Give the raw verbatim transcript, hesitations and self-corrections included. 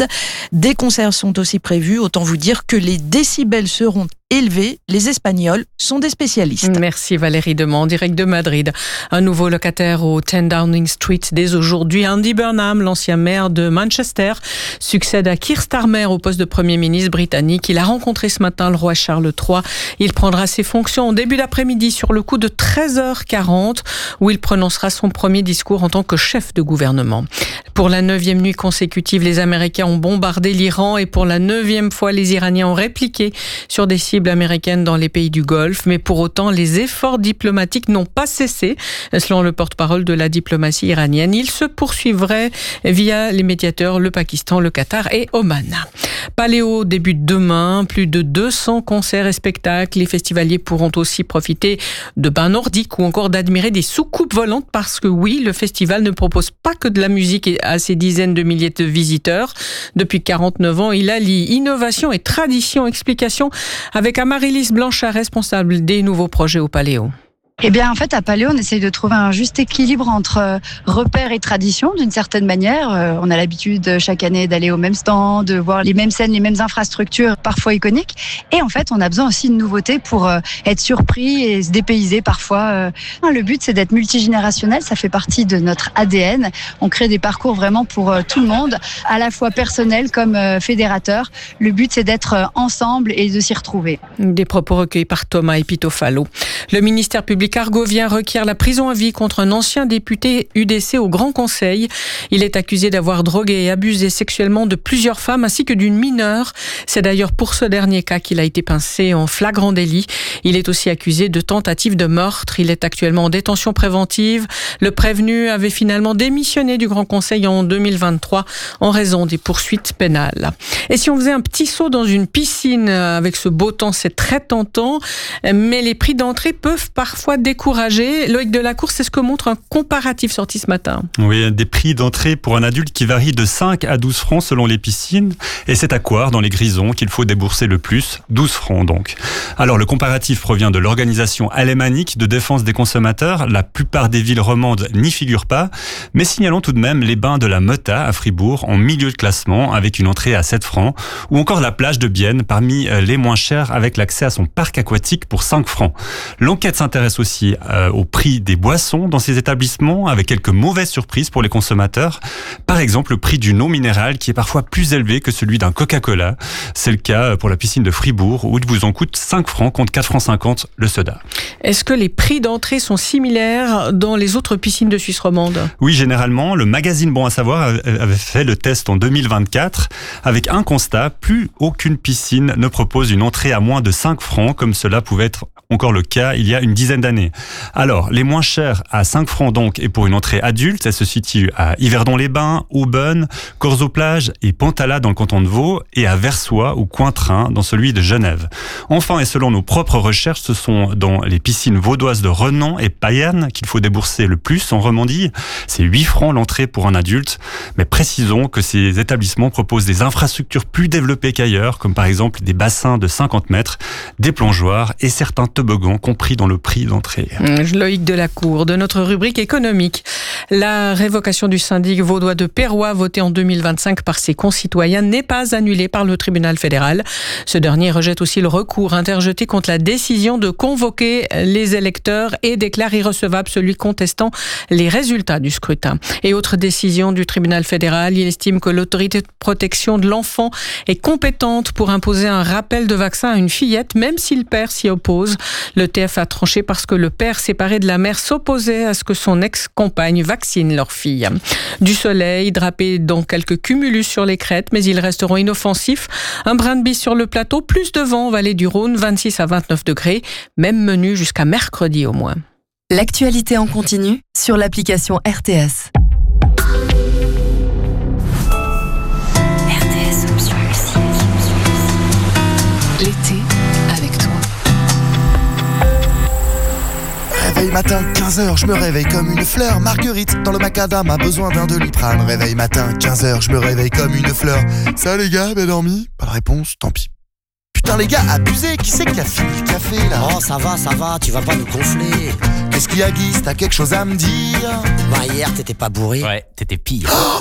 stade. Des concerts sont aussi prévus. Autant vous dire que les décibels seront élevés. Les Espagnols sont des spécialistes. Merci Valérie Demont, direct de Madrid. Un nouveau locataire au dix Downing Street dès aujourd'hui. Andy Burnham, l'ancien maire de Manchester, succède à Keir Starmer au poste de Premier ministre britannique. Il a rencontré ce matin le roi Charles trois. Il prendra ses fonctions en début d'après-midi sur le coup de treize heures quarante où il prononcera son premier discours en tant que chef de gouvernement. Pour la neuvième nuit consécutive, les Américains ont bombardé l'Iran et pour la neuvième fois, les Iraniens ont répliqué sur des cibles américaines dans les pays du Golfe. Mais pour autant, les efforts diplomatiques n'ont pas cessé. Selon le porte-parole de la diplomatie iranienne, ils se poursuivraient via les médiateurs, le Pakistan, le Qatar et Oman. Paléo débute demain, plus de deux cents concerts et spectacles. Les festivaliers pourront aussi profiter de bains nordiques ou encore d'admirer des soucoupes volantes parce que oui, le festival ne propose pas que de la musique à ses dizaines de milliers de visiteurs. Depuis quarante-neuf ans, il allie innovation et tradition. Explication avec Amaryllis Blanchard, responsable des nouveaux projets au Paléo. Eh bien, en fait, à Paléo, on essaye de trouver un juste équilibre entre euh, repères et tradition, d'une certaine manière. Euh, on a l'habitude chaque année d'aller au même stand, de voir les mêmes scènes, les mêmes infrastructures, parfois iconiques. Et en fait, on a besoin aussi de nouveautés pour euh, être surpris et se dépayser parfois. Euh. Le but, c'est d'être multigénérationnel. Ça fait partie de notre A D N. On crée des parcours vraiment pour euh, tout le monde, à la fois personnel comme euh, fédérateur. Le but, c'est d'être euh, ensemble et de s'y retrouver. Des propos recueillis par Thomas Epitofalo. Le ministère public argovien requiert la prison à vie contre un ancien député U D C au Grand Conseil. Il est accusé d'avoir drogué et abusé sexuellement de plusieurs femmes ainsi que d'une mineure. C'est d'ailleurs pour ce dernier cas qu'il a été pincé en flagrant délit. Il est aussi accusé de tentative de meurtre. Il est actuellement en détention préventive. Le prévenu avait finalement démissionné du Grand Conseil en deux mille vingt-trois en raison des poursuites pénales. Et si on faisait un petit saut dans une piscine avec ce beau temps, c'est très tentant, mais les prix d'entrée peuvent parfois découragé. Loïc Delacour, c'est ce que montre un comparatif sorti ce matin. Oui, des prix d'entrée pour un adulte qui varient de cinq à douze francs selon les piscines. Et c'est à Coire, dans les Grisons, qu'il faut débourser le plus, douze francs donc. Alors le comparatif provient de l'organisation alémanique de défense des consommateurs. La plupart des villes romandes n'y figurent pas. Mais signalons tout de même les bains de la Meta à Fribourg en milieu de classement avec une entrée à sept francs. Ou encore la plage de Bienne parmi les moins chers avec l'accès à son parc aquatique pour cinq francs. L'enquête s'intéresse aussi euh, au prix des boissons dans ces établissements avec quelques mauvaises surprises pour les consommateurs. Par exemple, le prix d'une eau minérale qui est parfois plus élevé que celui d'un Coca-Cola. C'est le cas pour la piscine de Fribourg où il vous en coûte cinq francs contre quatre francs cinquante le soda. Est-ce que les prix d'entrée sont similaires dans les autres piscines de Suisse romande ? Oui, généralement. Le magazine Bon à savoir avait fait le test en deux mille vingt-quatre avec un constat, plus aucune piscine ne propose une entrée à moins de cinq francs comme cela pouvait être encore le cas il y a une dizaine d'années. Alors, les moins chers à cinq francs donc et pour une entrée adulte, elle se situe à Yverdon-les-Bains, Aubonne, Corzo-Plage et Pantala dans le canton de Vaud et à Versoix ou Cointrin dans celui de Genève. Enfin, et selon nos propres recherches, ce sont dans les piscines vaudoises de Renan et Payerne qu'il faut débourser le plus en Romandie. C'est huit francs l'entrée pour un adulte. Mais précisons que ces établissements proposent des infrastructures plus développées qu'ailleurs, comme par exemple des bassins de cinquante mètres, des plongeoires et certains toboggans compris dans le prix d'entrée. Loïc Delacour, de notre rubrique économique. La révocation du syndic vaudois de Perrois, votée en deux mille vingt-cinq par ses concitoyens, n'est pas annulée par le tribunal fédéral. Ce dernier rejette aussi le recours interjeté contre la décision de convoquer les électeurs et déclare irrecevable celui contestant les résultats du scrutin. Et autre décision du tribunal fédéral, il estime que l'autorité de protection de l'enfant est compétente pour imposer un rappel de vaccin à une fillette, même si le père s'y oppose. Le T F a tranché parce que le père séparé de la mère s'opposait à ce que son ex-compagne vaccine leur fille. Du soleil, drapé dans quelques cumulus sur les crêtes, mais ils resteront inoffensifs. Un brin de bise sur le plateau, plus de vent en vallée du Rhône, vingt-six à vingt-neuf degrés. Même menu jusqu'à mercredi au moins. L'actualité en continu sur l'application R T S. R T S Option Musique. L'été avec toi. Réveil matin, quinze heures, je me réveille comme une fleur. Marguerite, dans le macadam, a besoin d'un Doliprane. Réveil matin, quinze heures, je me réveille comme une fleur. Ça les gars, bien dormi? Pas de réponse, tant pis. Putain les gars, abusé, qui c'est qui a fini le café là? Oh ça va, ça va, tu vas pas nous gonfler. Qu'est-ce qu'il y a Guy, t'as quelque chose à me dire? Bah hier t'étais pas bourré. Ouais, t'étais pire. Oh,